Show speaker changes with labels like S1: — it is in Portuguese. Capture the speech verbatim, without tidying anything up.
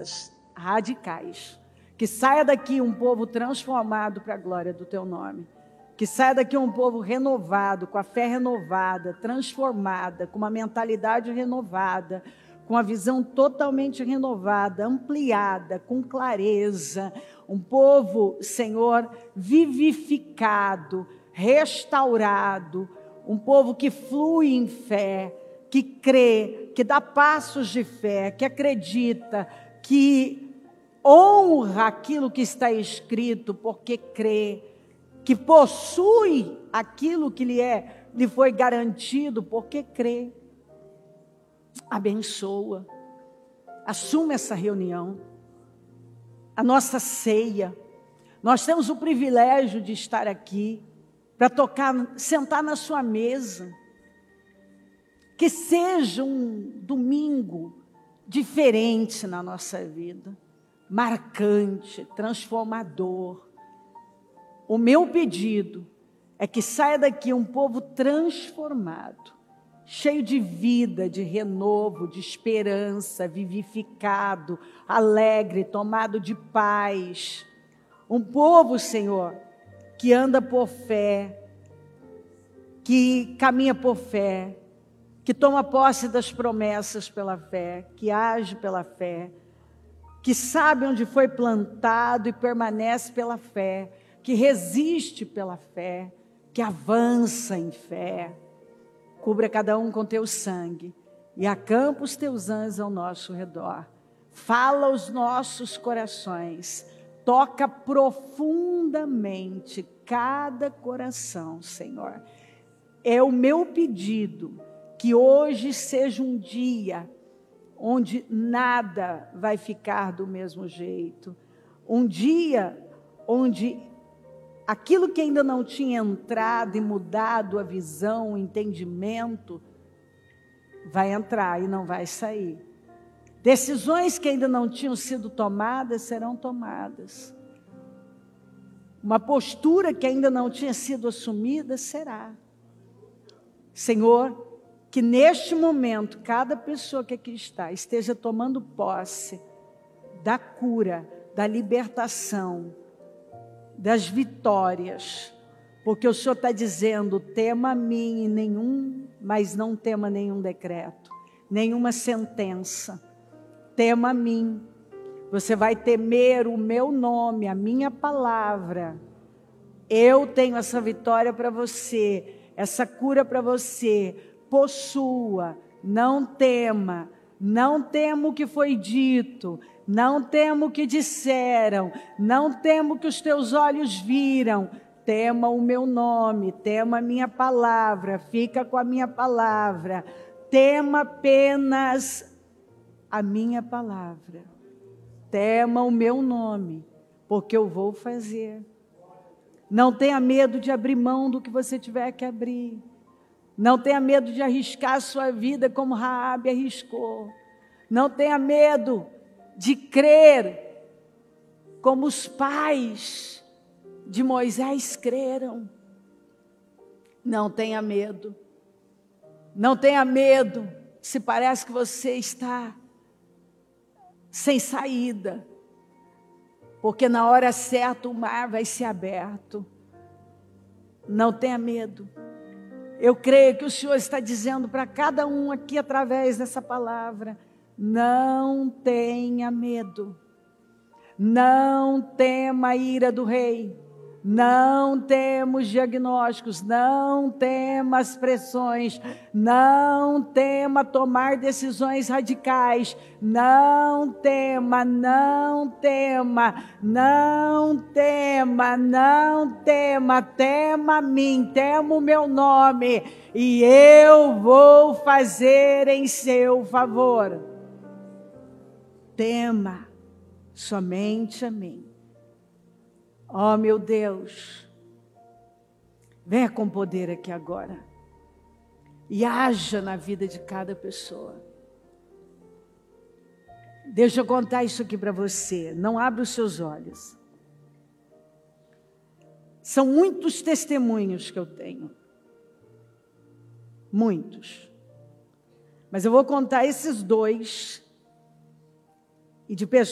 S1: promessas radicais. Que saia daqui um povo transformado para a glória do teu nome. Que saia daqui um povo renovado, com a fé renovada, transformada, com uma mentalidade renovada, com a visão totalmente renovada, ampliada, com clareza. Um povo, Senhor, vivificado, restaurado. Um povo que flui em fé, que crê, que dá passos de fé, que acredita, que honra aquilo que está escrito, porque crê, que possui aquilo que lhe, é, lhe foi garantido, porque crê. Abençoa, assuma essa reunião, a nossa ceia. Nós temos o privilégio de estar aqui, para tocar, sentar na sua mesa. Que seja um domingo diferente na nossa vida, marcante, transformador. O meu pedido é que saia daqui um povo transformado, cheio de vida, de renovo, de esperança, vivificado, alegre, tomado de paz. Um povo, Senhor, que anda por fé, que caminha por fé, que toma posse das promessas pela fé, que age pela fé, que sabe onde foi plantado e permanece pela fé, que resiste pela fé, que avança em fé. Cubra cada um com teu sangue e acampa os teus anjos ao nosso redor. Fala aos nossos corações, toca profundamente cada coração, Senhor. É o meu pedido, que hoje seja um dia onde nada vai ficar do mesmo jeito. Um dia onde aquilo que ainda não tinha entrado e mudado a visão, o entendimento, vai entrar e não vai sair. Decisões que ainda não tinham sido tomadas serão tomadas. Uma postura que ainda não tinha sido assumida será. Senhor, que neste momento, cada pessoa que aqui está, esteja tomando posse da cura, da libertação, das vitórias, porque o Senhor está dizendo, tema a mim e nenhum, mas não tema nenhum decreto, nenhuma sentença, tema a mim, você vai temer o meu nome, a minha palavra, eu tenho essa vitória para você, essa cura para você, possua, não tema, não tema o que foi dito, não tema o que disseram, não tema o que os teus olhos viram, tema o meu nome, tema a minha palavra, fica com a minha palavra, tema apenas a minha palavra, tema o meu nome, porque eu vou fazer. Não tenha medo de abrir mão do que você tiver que abrir. Não tenha medo de arriscar a sua vida como Raabe arriscou. Não tenha medo de crer como os pais de Moisés creram. Não tenha medo. Não tenha medo se parece que você está sem saída. Porque na hora certa o mar vai ser aberto. Não tenha medo. Eu creio que o Senhor está dizendo para cada um aqui através dessa palavra, não tenha medo, não tema a ira do rei, não tema os diagnósticos, não tema as pressões, não tema tomar decisões radicais, não tema, não tema, não tema, não tema, tema a mim, tema o meu nome, e eu vou fazer em seu favor. Tema somente a mim. Oh, meu Deus, venha com poder aqui agora e haja na vida de cada pessoa. Deixa eu contar isso aqui para você, não abra os seus olhos. São muitos testemunhos que eu tenho, muitos, mas eu vou contar esses dois, e de pessoas